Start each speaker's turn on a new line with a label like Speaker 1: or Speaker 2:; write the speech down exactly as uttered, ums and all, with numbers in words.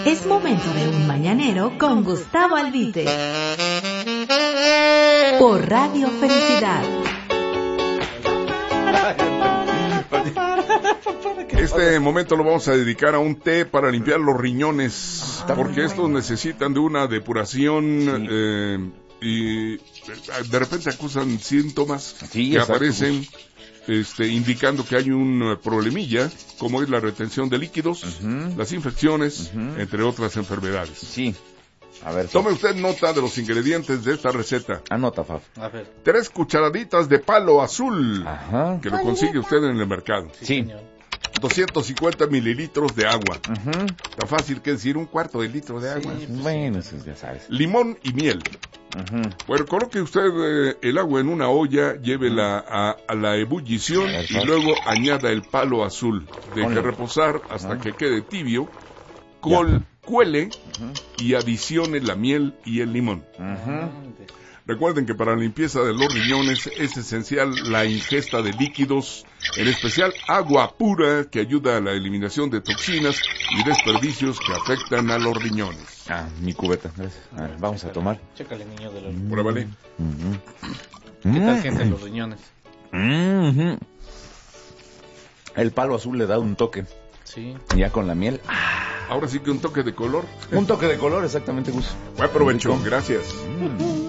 Speaker 1: Es momento de un mañanero con Gustavo Albite. Por Radio Felicidad.
Speaker 2: Este momento lo vamos a dedicar a un té para limpiar los riñones, porque estos necesitan de una depuración, sí. eh, y de repente acusan síntomas
Speaker 3: sí,
Speaker 2: que
Speaker 3: exacto.
Speaker 2: aparecen este, indicando que hay un problemilla, como es la retención de líquidos, uh-huh. las infecciones, uh-huh. entre otras enfermedades.
Speaker 3: Sí. A ver,
Speaker 2: tome usted nota de los ingredientes de esta receta.
Speaker 3: Anota, Faf.
Speaker 4: A ver.
Speaker 2: Tres cucharaditas de palo azul,
Speaker 3: Ajá.
Speaker 2: que lo consigue usted en el mercado.
Speaker 3: Sí.
Speaker 2: doscientos cincuenta mililitros de agua.
Speaker 3: Uh-huh.
Speaker 2: Tan fácil que decir un cuarto de litro de agua.
Speaker 3: Sí, pues bueno, eso ya sabes.
Speaker 2: Limón y miel.
Speaker 3: Uh-huh.
Speaker 2: Bueno, coloque usted eh, el agua en una olla, llévela a, a la ebullición y luego añada el palo azul. Deje Ponle. reposar hasta uh-huh. que quede tibio. Col, cuele uh-huh. y adicione la miel y el limón.
Speaker 3: Uh-huh.
Speaker 2: Recuerden que para la limpieza de los riñones es esencial la ingesta de líquidos, en especial agua pura, que ayuda a la eliminación de toxinas y desperdicios que afectan a los riñones.
Speaker 3: Ah, mi cubeta, gracias. A ver, vamos a tomar.
Speaker 4: Chécale, niño de los...
Speaker 2: Pruébale.
Speaker 4: Uh-huh. ¿Qué tal sienten los riñones?
Speaker 3: Uh-huh. El palo azul le da un toque.
Speaker 4: Sí.
Speaker 3: Ya con la miel.
Speaker 2: Ahora sí que un toque de color.
Speaker 3: Un toque de color, exactamente, Gus.
Speaker 2: Buen provecho, gracias.
Speaker 3: Mm.